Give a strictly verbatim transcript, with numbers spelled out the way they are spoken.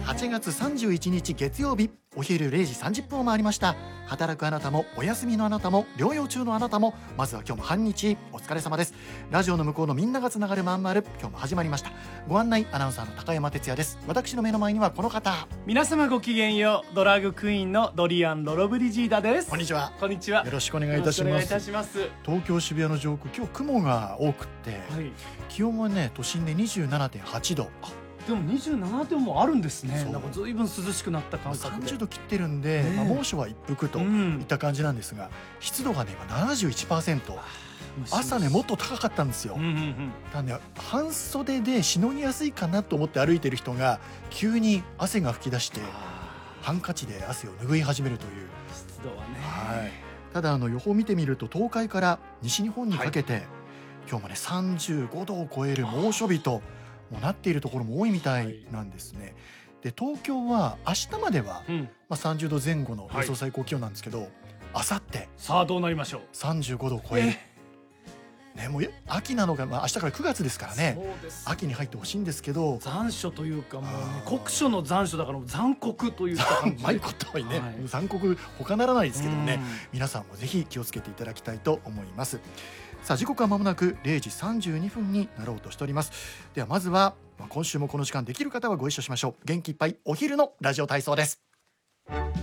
はちがつさんじゅういちにち月曜日、お昼れいじさんじゅっぷんを回りました。働くあなたもお休みのあなたも療養中のあなたも、まずは今日も半日お疲れ様です。ラジオの向こうのみんながつながるまんまる、今日も始まりました。ご案内アナウンサーの高山哲也です。私の目の前にはこの方。 皆様ごきげんよう、ドラァグクイーンのドリアン・ロロブリジーダです。 こんにちは。 こんにちは。 よろしくお願いいたします。 よろしくお願いいたします。 東京渋谷の上空、今日雲が多くって、 はい、 気温はね都心で にじゅうななてんはちど。 あ、でもにじゅうななどもあるんですね。 そうなんかずいぶん涼しくなった感覚でさんじゅうど切ってるんで、 ねえまあ、猛暑は一服といった感じなんですが、うん、湿度がね今 ななじゅういちパーセント、朝ねもっと高かったんですよ。 うんうんうん、 だね、半袖でしのぎやすいかなと思って歩いてる人が急に汗が噴き出してハンカチで汗を拭い始めるという。 湿度はね、 はい、ただあの予報を見てみると東海から西日本にかけて、はい、今日もねさんじゅうごどを超える猛暑日ともうなっているところも多いみたいなんですね。で東京は明日までは、うんまあ、さんじゅうどぜん後の予想最高気温なんですけど、あさってさあどうなりましょう。 さんじゅうごどを超える、ね、もう秋なのが、まあ、明日からくがつですからね。そうです。秋に入ってほしいんですけど、 残暑というかもう、ね、酷暑の残暑だから残酷というか感じ。 うまいことにね、はい、残酷他ならないですけどね、皆さんもぜひ気をつけていただきたいと思います。さあ時刻は間もなくれいじさんじゅうにふんになろうとしております。ではまずは、まあ、今週もこの時間できる方はご一緒しましょう。元気いっぱいお昼のラジオ体操です。